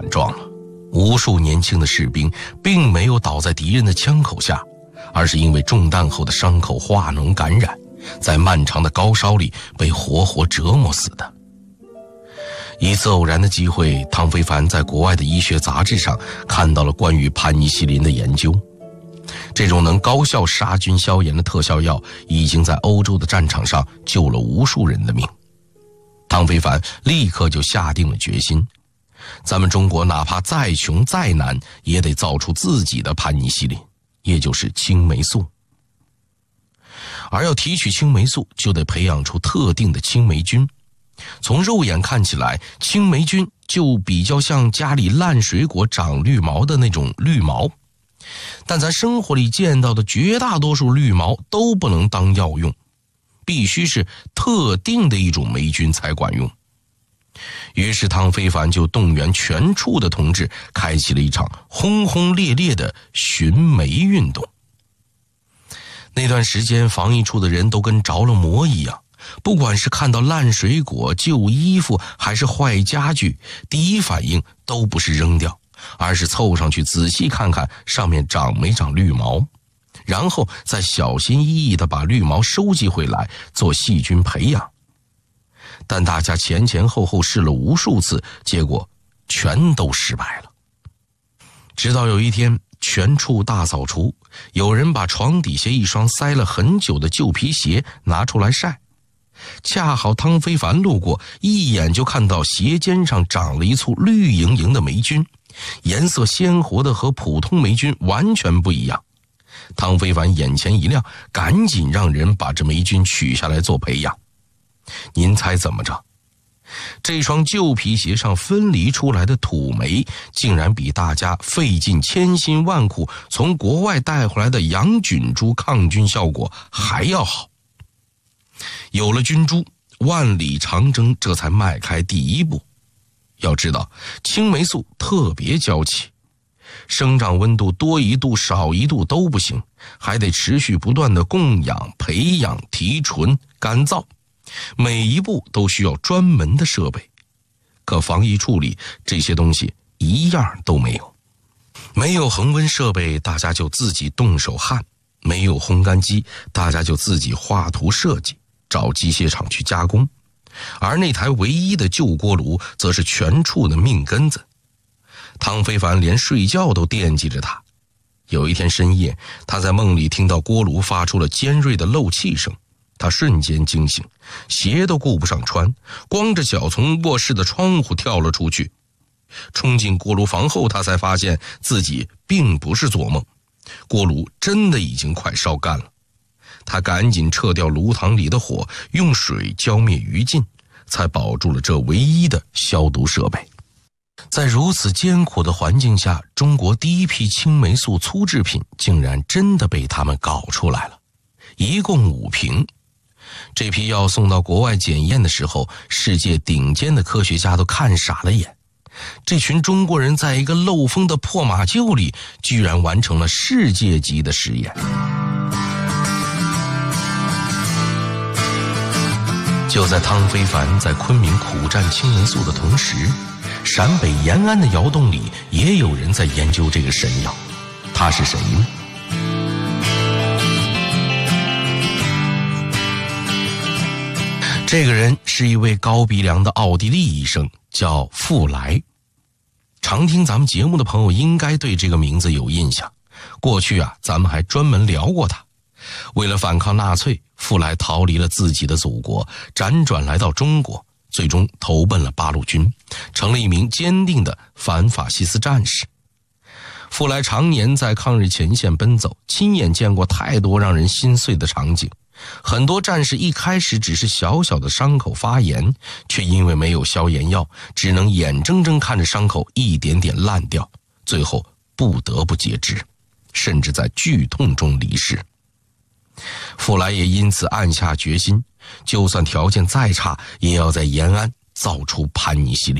惨状了。无数年轻的士兵并没有倒在敌人的枪口下，而是因为中弹后的伤口化脓感染，在漫长的高烧里被活活折磨死的。一次偶然的机会，汤非凡在国外的医学杂志上看到了关于盘尼西林的研究。这种能高效杀菌消炎的特效药已经在欧洲的战场上救了无数人的命。汤非凡立刻就下定了决心，咱们中国哪怕再穷再难，也得造出自己的盘尼西林，也就是青霉素。而要提取青霉素，就得培养出特定的青霉菌。从肉眼看起来，青霉菌就比较像家里烂水果长绿毛的那种绿毛，但咱生活里见到的绝大多数绿毛都不能当药用，必须是特定的一种霉菌才管用。于是汤非凡就动员全处的同志，开启了一场轰轰烈烈的寻霉运动。那段时间，防疫处的人都跟着了魔一样，不管是看到烂水果、旧衣服还是坏家具，第一反应都不是扔掉，而是凑上去仔细看看上面长没长绿毛，然后再小心翼翼地把绿毛收集回来做细菌培养。但大家前前后后试了无数次，结果全都失败了。直到有一天，全处大扫除，有人把床底下一双塞了很久的旧皮鞋拿出来晒，恰好汤非凡路过，一眼就看到鞋尖上长了一簇绿莹莹的霉菌，颜色鲜活的和普通霉菌完全不一样。汤非凡眼前一亮，赶紧让人把这霉菌取下来做培养。您猜怎么着？这双旧皮鞋上分离出来的土霉，竟然比大家费尽千辛万苦从国外带回来的洋菌株抗菌效果还要好。有了菌株，万里长征这才迈开第一步。要知道，青霉素特别娇气，生长温度多1度少1度都不行，还得持续不断的供氧、培养、提纯、干燥，每一步都需要专门的设备。可防疫处理这些东西一样都没有。没有恒温设备，大家就自己动手焊；没有烘干机，大家就自己画图设计，找机械厂去加工。而那台唯一的旧锅炉则是全处的命根子。汤非凡连睡觉都惦记着它。有一天深夜，他在梦里听到锅炉发出了尖锐的漏气声，他瞬间惊醒，鞋都顾不上穿，光着脚从卧室的窗户跳了出去。冲进锅炉房后，他才发现自己并不是做梦，锅炉真的已经快烧干了。他赶紧撤掉炉膛里的火，用水浇灭余烬，才保住了这唯一的消毒设备。在如此艰苦的环境下，中国第一批青霉素粗制品竟然真的被他们搞出来了，一共5瓶。这批药送到国外检验的时候，世界顶尖的科学家都看傻了眼。这群中国人在一个漏风的破马厩里，居然完成了世界级的实验。就在汤非凡在昆明苦战青霉素的同时，陕北延安的窑洞里也有人在研究这个神药。他是谁呢？这个人是一位高鼻梁的奥地利医生，叫傅莱。常听咱们节目的朋友应该对这个名字有印象。过去咱们还专门聊过他。为了反抗纳粹，傅莱逃离了自己的祖国，辗转来到中国，最终投奔了八路军，成了一名坚定的反法西斯战士。傅莱常年在抗日前线奔走，亲眼见过太多让人心碎的场景。很多战士一开始只是小小的伤口发炎，却因为没有消炎药，只能眼睁睁看着伤口一点点烂掉，最后不得不截肢，甚至在剧痛中离世。傅莱也因此暗下决心，就算条件再差，也要在延安造出盘尼西林。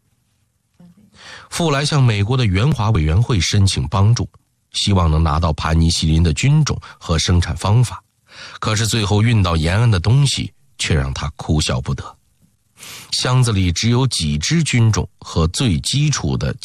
傅莱向美国的援华委员会申请帮助，希望能拿到盘尼西林的菌种和生产方法。可是最后运到延安的东西却让他哭笑不得。箱子里只有几支菌种和最基础的